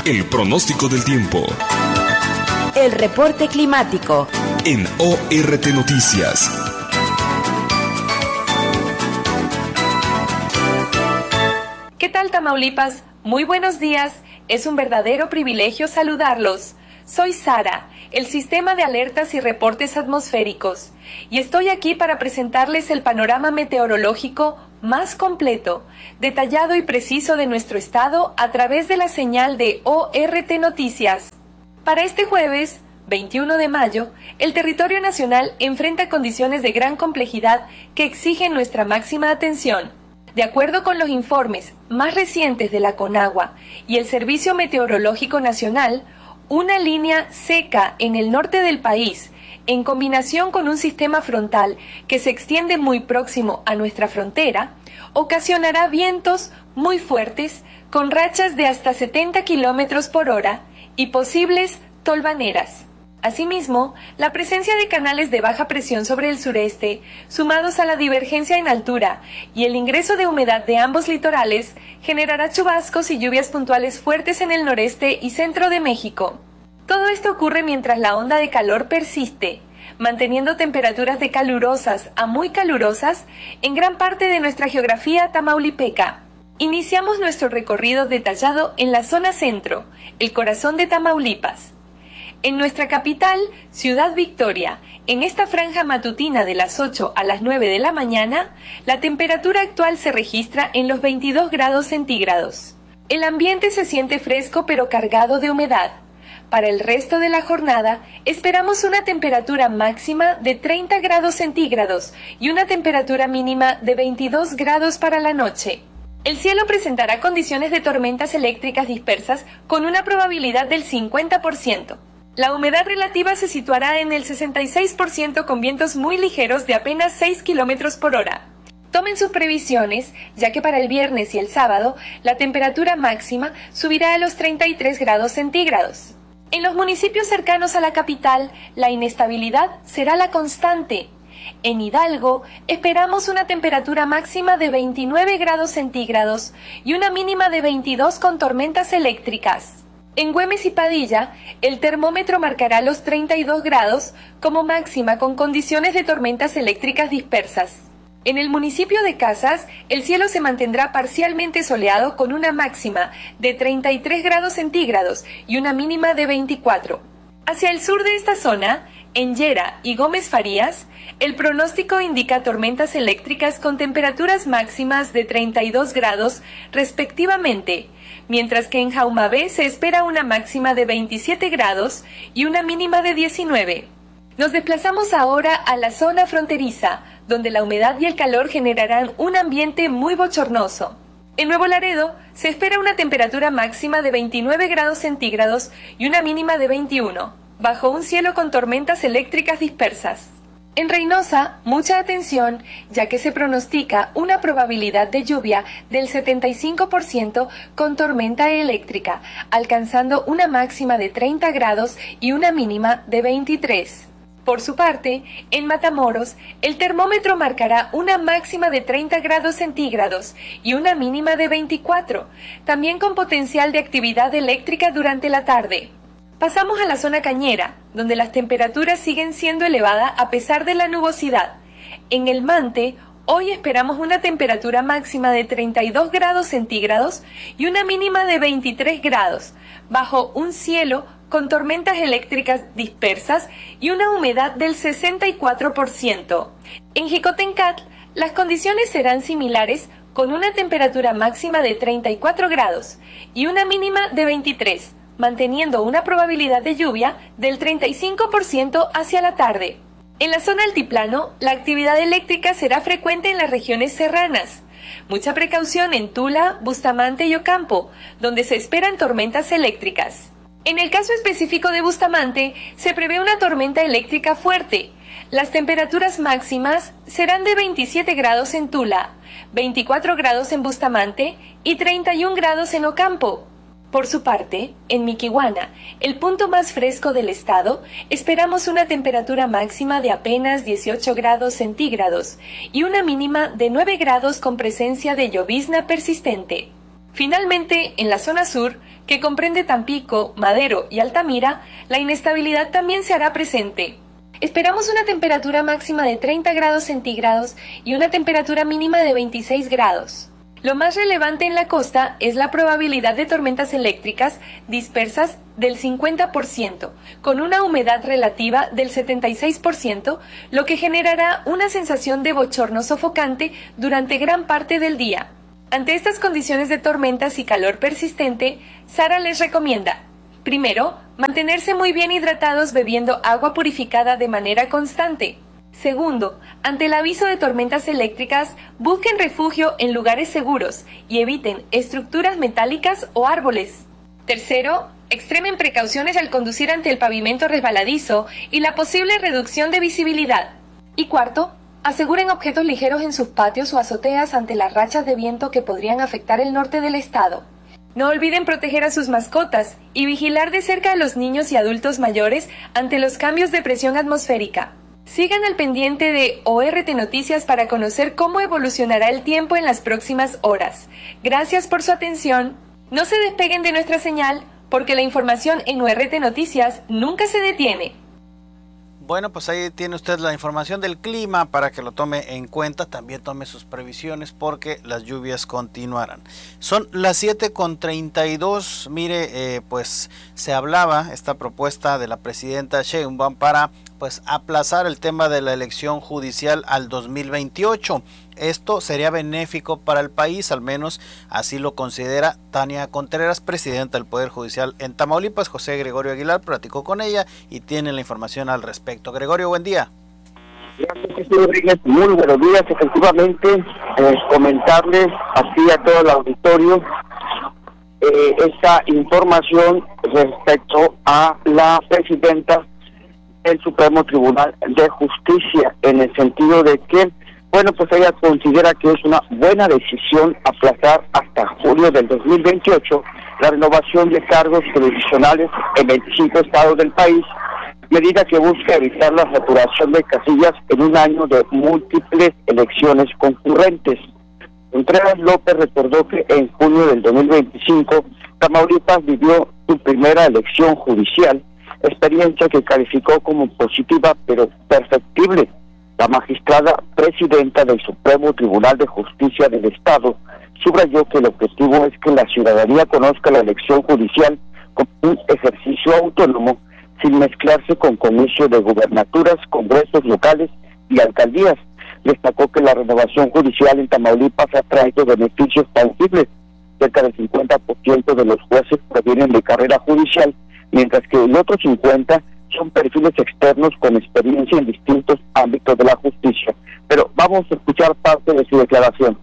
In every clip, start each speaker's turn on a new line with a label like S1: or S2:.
S1: El pronóstico del tiempo.
S2: El reporte climático.
S1: En ORT Noticias.
S3: ¿Qué tal, Tamaulipas? Muy buenos días. Es un verdadero privilegio saludarlos. Soy Sara, el Sistema de Alertas y Reportes Atmosféricos, y estoy aquí para presentarles el panorama meteorológico más completo, detallado y preciso de nuestro estado a través de la señal de ORT Noticias. Para este jueves, 21 de mayo, el territorio nacional enfrenta condiciones de gran complejidad que exigen nuestra máxima atención. De acuerdo con los informes más recientes de la CONAGUA y el Servicio Meteorológico Nacional, una línea seca en el norte del país, en combinación con un sistema frontal que se extiende muy próximo a nuestra frontera, ocasionará vientos muy fuertes con rachas de hasta 70 kilómetros por hora y posibles tolvaneras. Asimismo, la presencia de canales de baja presión sobre el sureste, sumados a la divergencia en altura y el ingreso de humedad de ambos litorales, generará chubascos y lluvias puntuales fuertes en el noreste y centro de México. Todo esto ocurre mientras la onda de calor persiste, manteniendo temperaturas de calurosas a muy calurosas en gran parte de nuestra geografía tamaulipeca. Iniciamos nuestro recorrido detallado en la zona centro, el corazón de Tamaulipas. En nuestra capital, Ciudad Victoria, en esta franja matutina de las 8 a las 9 de la mañana, la temperatura actual se registra en los 22 grados centígrados. El ambiente se siente fresco pero cargado de humedad. Para el resto de la jornada, esperamos una temperatura máxima de 30 grados centígrados y una temperatura mínima de 22 grados para la noche. El cielo presentará condiciones de tormentas eléctricas dispersas con una probabilidad del 50%. La humedad relativa se situará en el 66% con vientos muy ligeros de apenas 6 kilómetros por hora. Tomen sus previsiones, ya que para el viernes y el sábado la temperatura máxima subirá a los 33 grados centígrados. En los municipios cercanos a la capital, la inestabilidad será la constante. En Hidalgo, esperamos una temperatura máxima de 29 grados centígrados y una mínima de 22 con tormentas eléctricas. En Güemes y Padilla, el termómetro marcará los 32 grados como máxima con condiciones de tormentas eléctricas dispersas. En el municipio de Casas, el cielo se mantendrá parcialmente soleado con una máxima de 33 grados centígrados y una mínima de 24. Hacia el sur de esta zona, en Llera y Gómez Farías, el pronóstico indica tormentas eléctricas con temperaturas máximas de 32 grados respectivamente, mientras que en Jaumabé se espera una máxima de 27 grados y una mínima de 19. Nos desplazamos ahora a la zona fronteriza, donde la humedad y el calor generarán un ambiente muy bochornoso. En Nuevo Laredo se espera una temperatura máxima de 29 grados centígrados y una mínima de 21, bajo un cielo con tormentas eléctricas dispersas. En Reynosa, mucha atención, ya que se pronostica una probabilidad de lluvia del 75% con tormenta eléctrica, alcanzando una máxima de 30 grados y una mínima de 23. Por su parte, en Matamoros, el termómetro marcará una máxima de 30 grados centígrados y una mínima de 24, también con potencial de actividad eléctrica durante la tarde. Pasamos a la zona cañera, donde las temperaturas siguen siendo elevadas a pesar de la nubosidad. En el Mante, hoy esperamos una temperatura máxima de 32 grados centígrados y una mínima de 23 grados, bajo un cielo con tormentas eléctricas dispersas y una humedad del 64%. En Jicotencat, las condiciones serán similares con una temperatura máxima de 34 grados y una mínima de 23, manteniendo una probabilidad de lluvia del 35% hacia la tarde. En la zona altiplano, la actividad eléctrica será frecuente en las regiones serranas. Mucha precaución en Tula, Bustamante y Ocampo, donde se esperan tormentas eléctricas. En el caso específico de Bustamante, se prevé una tormenta eléctrica fuerte. Las temperaturas máximas serán de 27 grados en Tula, 24 grados en Bustamante y 31 grados en Ocampo. Por su parte, en Miquihuana, el punto más fresco del estado, esperamos una temperatura máxima de apenas 18 grados centígrados y una mínima de 9 grados con presencia de llovizna persistente. Finalmente, en la zona sur, que comprende Tampico, Madero y Altamira, la inestabilidad también se hará presente. Esperamos una temperatura máxima de 30 grados centígrados y una temperatura mínima de 26 grados. Lo más relevante en la costa es la probabilidad de tormentas eléctricas dispersas del 50%, con una humedad relativa del 76%, lo que generará una sensación de bochorno sofocante durante gran parte del día. Ante estas condiciones de tormentas y calor persistente, Sara les recomienda: primero, mantenerse muy bien hidratados bebiendo agua purificada de manera constante. Segundo, ante el aviso de tormentas eléctricas, busquen refugio en lugares seguros y eviten estructuras metálicas o árboles. Tercero, extremen precauciones al conducir ante el pavimento resbaladizo y la posible reducción de visibilidad. Y cuarto, aseguren objetos ligeros en sus patios o azoteas ante las rachas de viento que podrían afectar el norte del estado. No olviden proteger a sus mascotas y vigilar de cerca a los niños y adultos mayores ante los cambios de presión atmosférica. Sigan al pendiente de ORT Noticias para conocer cómo evolucionará el tiempo en las próximas horas. Gracias por su atención. No se despeguen de nuestra señal, porque la información en ORT Noticias nunca se detiene.
S4: Bueno, pues ahí tiene usted la información del clima para que lo tome en cuenta. También tome sus previsiones porque las lluvias continuarán. Son las 7:32. Mire, pues se hablaba esta propuesta de la presidenta Sheinbaum para aplazar el tema de la elección judicial al 2028. Esto sería benéfico para el país, al menos así lo considera Tania Contreras, presidenta del Poder Judicial en Tamaulipas. José Gregorio Aguilar platicó con ella y tiene la información al respecto. Gregorio, buen día.
S5: Gracias, Rodríguez. Muy buenos días. Efectivamente, comentarles así a todo el auditorio esta información respecto a la presidenta del Supremo Tribunal de Justicia, en el sentido de que pues ella considera que es una buena decisión aplazar hasta julio del 2028 la renovación de cargos jurisdiccionales en 25 estados del país, medida que busca evitar la saturación de casillas en un año de múltiples elecciones concurrentes. Contreras López recordó que en junio del 2025 Tamaulipas vivió su primera elección judicial, experiencia que calificó como positiva pero perfectible. La magistrada presidenta del Supremo Tribunal de Justicia del Estado subrayó que el objetivo es que la ciudadanía conozca la elección judicial como un ejercicio autónomo, sin mezclarse con comicios de gubernaturas, congresos locales y alcaldías. Destacó que la renovación judicial en Tamaulipas ha traído beneficios tangibles. Cerca del 50% de los jueces provienen de carrera judicial, mientras que el otro 50% son perfiles externos con experiencia en distintos ámbitos de la justicia. Pero vamos a escuchar parte de su declaración.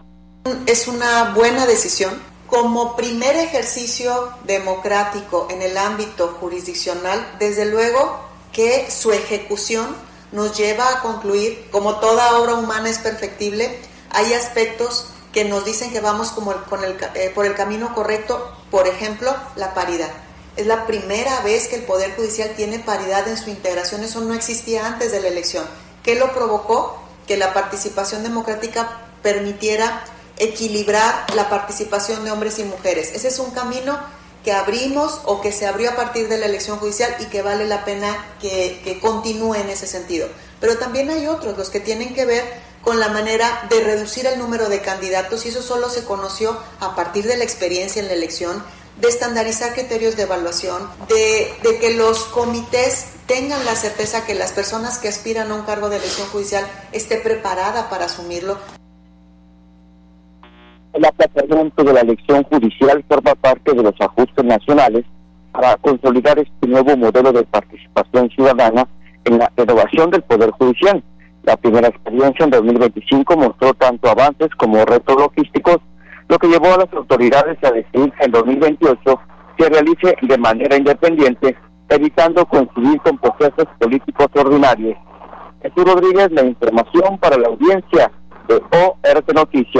S6: Es una buena decisión. Como primer ejercicio democrático en el ámbito jurisdiccional, desde luego que su ejecución nos lleva a concluir, como toda obra humana es perfectible, hay aspectos que nos dicen que vamos por el camino correcto, por ejemplo, la paridad. Es la primera vez que el Poder Judicial tiene paridad en su integración, eso no existía antes de la elección. ¿Qué lo provocó? Que la participación democrática permitiera equilibrar la participación de hombres y mujeres. Ese es un camino que abrimos o que se abrió a partir de la elección judicial y que vale la pena que continúe en ese sentido. Pero también hay otros, los que tienen que ver con la manera de reducir el número de candidatos, y eso solo se conoció a partir de la experiencia en la elección, de estandarizar criterios de evaluación, de que los comités tengan la certeza que las personas que aspiran a un cargo de elección judicial esté preparada para asumirlo.
S5: El aplazamiento de la elección judicial forma parte de los ajustes nacionales para consolidar este nuevo modelo de participación ciudadana en la renovación del Poder Judicial. La primera experiencia en 2025 mostró tanto avances como retos logísticos, lo que llevó a las autoridades a decidir que en 2028 se realice de manera independiente, evitando coincidir con procesos políticos ordinarios. Jesús Rodríguez, la información para la audiencia de ORT Noticias.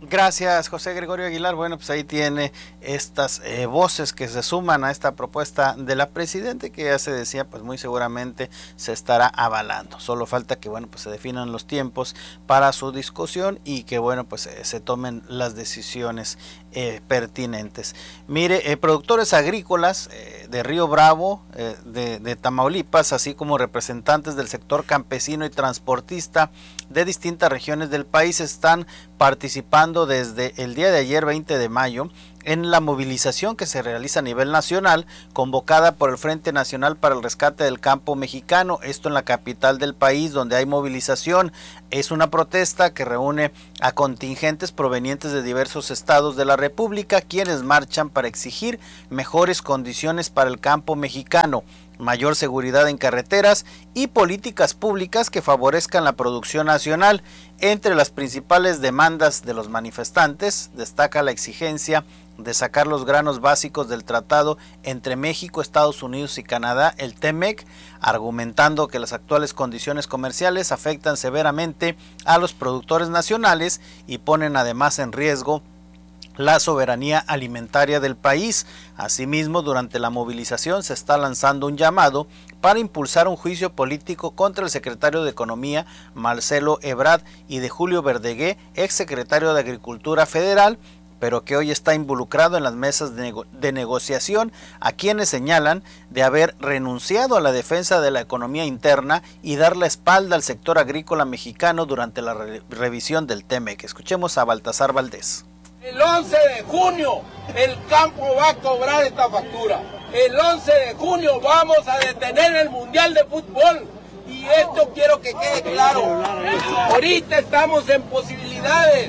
S4: Gracias, José Gregorio Aguilar. Bueno, pues ahí tiene estas voces que se suman a esta propuesta de la Presidenta, que ya se decía, pues muy seguramente se estará avalando. Solo falta que, bueno, pues se definan los tiempos para su discusión y que, bueno, pues se tomen las decisiones pertinentes. Mire, productores agrícolas de Río Bravo, de Tamaulipas, así como representantes del sector campesino y transportista de distintas regiones del país están participando desde el día de ayer, 20 de mayo, en la movilización que se realiza a nivel nacional, convocada por el Frente Nacional para el Rescate del Campo Mexicano, esto en la capital del país, donde hay movilización. Es una protesta que reúne a contingentes provenientes de diversos estados de la República, quienes marchan para exigir mejores condiciones para el campo mexicano, mayor seguridad en carreteras y políticas públicas que favorezcan la producción nacional. Entre las principales demandas de los manifestantes destaca la exigencia de sacar los granos básicos del tratado entre México, Estados Unidos y Canadá, el TEMEC, argumentando que las actuales condiciones comerciales afectan severamente a los productores nacionales y ponen además en riesgo la soberanía alimentaria del país. Asimismo, durante la movilización se está lanzando un llamado para impulsar un juicio político contra el secretario de Economía, Marcelo Ebrard, y de Julio Verdegué, exsecretario de Agricultura Federal, pero que hoy está involucrado en las mesas de negociación, a quienes señalan de haber renunciado a la defensa de la economía interna y dar la espalda al sector agrícola mexicano durante la revisión del TEMEC. Escuchemos a Baltasar Valdés.
S7: El 11 de junio el campo va a cobrar esta factura. El 11 de junio vamos a detener el Mundial de Fútbol. Y esto quiero que quede claro. Ahorita estamos en posibilidades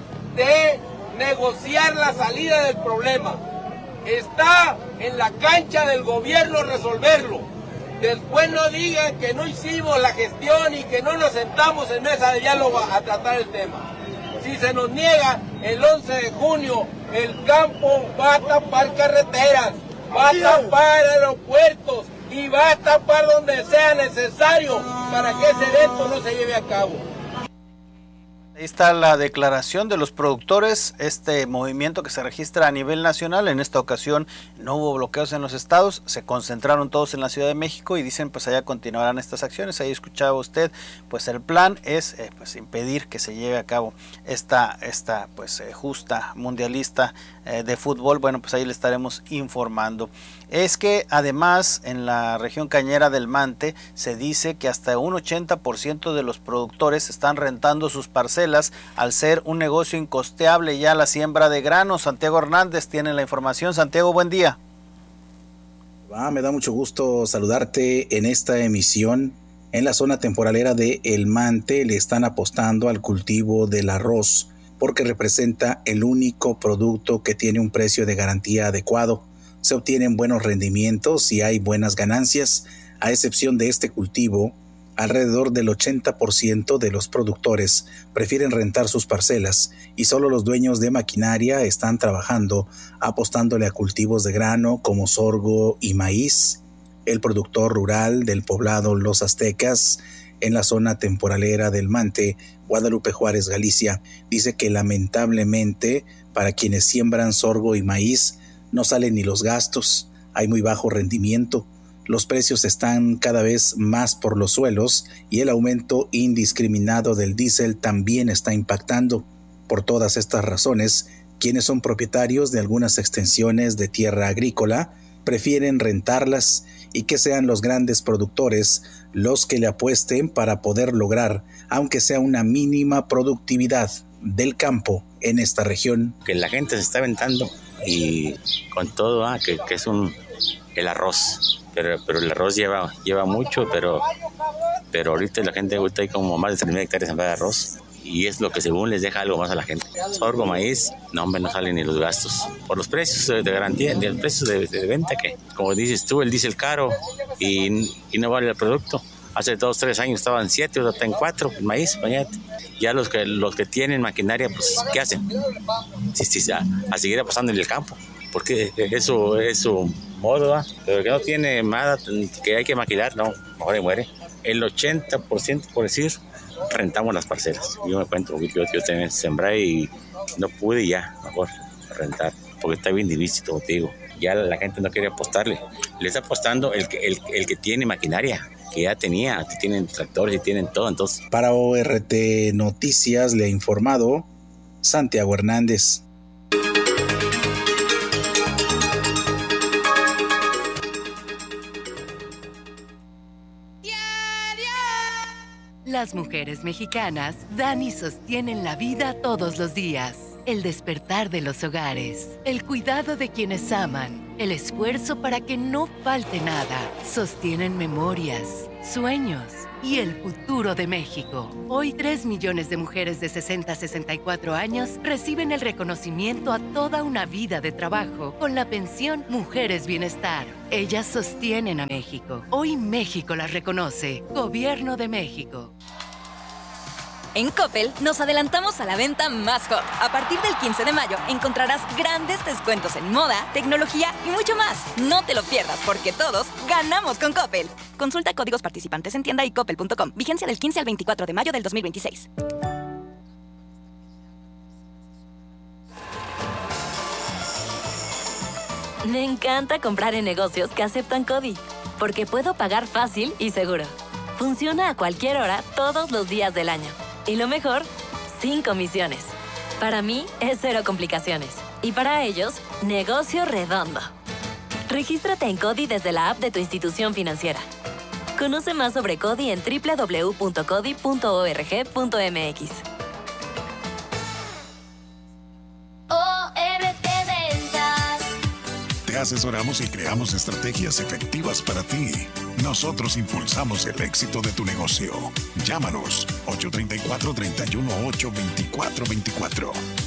S7: de negociar la salida del problema. Está en la cancha del gobierno resolverlo. Después no digan que no hicimos la gestión y que no nos sentamos en mesa de diálogo a tratar el tema. Si se nos niega el 11 de junio, el campo va a tapar carreteras, va a tapar aeropuertos y va a tapar donde sea necesario para que ese evento no se lleve a cabo.
S4: Ahí está la declaración de los productores, este movimiento que se registra a nivel nacional. En esta ocasión no hubo bloqueos en los estados, se concentraron todos en la Ciudad de México y dicen pues allá continuarán estas acciones. Ahí escuchaba usted, pues el plan es pues impedir que se lleve a cabo esta justa mundialista de fútbol. Bueno, pues ahí le estaremos informando. Es que además en la región cañera del Mante se dice que hasta un 80% de los productores están rentando sus parcelas al ser un negocio incosteable ya la siembra de granos. Santiago Hernández tiene la información. Santiago, buen día.
S8: Me da mucho gusto saludarte en esta emisión. En la zona temporalera de El Mante le están apostando al cultivo del arroz porque representa el único producto que tiene un precio de garantía adecuado. Se obtienen buenos rendimientos y hay buenas ganancias. A excepción de este cultivo, alrededor del 80% de los productores prefieren rentar sus parcelas y solo los dueños de maquinaria están trabajando apostándole a cultivos de grano como sorgo y maíz. El productor rural del poblado Los Aztecas, en la zona temporalera del Mante, Guadalupe Juárez, Galicia, dice que lamentablemente para quienes siembran sorgo y maíz no salen ni los gastos, hay muy bajo rendimiento, los precios están cada vez más por los suelos y el aumento indiscriminado del diésel también está impactando. Por todas estas razones, quienes son propietarios de algunas extensiones de tierra agrícola prefieren rentarlas y que sean los grandes productores los que le apuesten para poder lograr, aunque sea una mínima productividad del campo en esta región.
S9: Que la gente se está aventando y con todo, que es el arroz, pero el arroz lleva mucho, pero ahorita la gente hay como más de 3,000 hectáreas en vez de arroz y es lo que según les deja algo más a la gente. Sorgo, maíz, no salen ni los gastos. Por los precios de garantía, los precios de venta, que como dices tú, el diésel caro y no vale el producto. Hace 2-3 años estaban 7, ahora están 4, el maíz, bañate. Ya los que tienen maquinaria, pues, ¿qué hacen? Sí, a seguir apostando en el campo, porque eso es su modo, ¿va? Pero que no tiene nada, que hay que maquilar, no, mejor muere. El 80%, por decir, rentamos las parcelas. Yo me cuento, yo también sembré y no pude ya, mejor rentar, porque está bien difícil, como te digo. Ya la gente no quiere apostarle. Le está apostando el que tiene maquinaria, que ya tenía, que tienen tractores y tienen todo, entonces.
S8: Para ORT Noticias le ha informado Santiago Hernández.
S10: Las mujeres mexicanas dan y sostienen la vida todos los días. El despertar de los hogares, el cuidado de quienes aman, el esfuerzo para que no falte nada. Sostienen memorias, sueños y el futuro de México. Hoy 3 millones de mujeres de 60 a 64 años reciben el reconocimiento a toda una vida de trabajo con la pensión Mujeres Bienestar. Ellas sostienen a México. Hoy México las reconoce. Gobierno de México.
S11: En Coppel nos adelantamos a la venta más hot. A partir del 15 de mayo encontrarás grandes descuentos en moda, tecnología y mucho más. No te lo pierdas porque todos ganamos con Coppel. Consulta códigos participantes en tienda y coppel.com. Vigencia del 15 al 24 de mayo del 2026.
S12: Me encanta comprar en negocios que aceptan CODI, porque puedo pagar fácil y seguro. Funciona a cualquier hora, todos los días del año. Y lo mejor, sin comisiones. Para mí es 0 complicaciones. Y para ellos, negocio redondo. Regístrate en CODI desde la app de tu institución financiera. Conoce más sobre CODI en www.codi.org.mx.
S13: Te asesoramos y creamos estrategias efectivas para ti. Nosotros impulsamos el éxito de tu negocio. Llámanos 834-318-2424.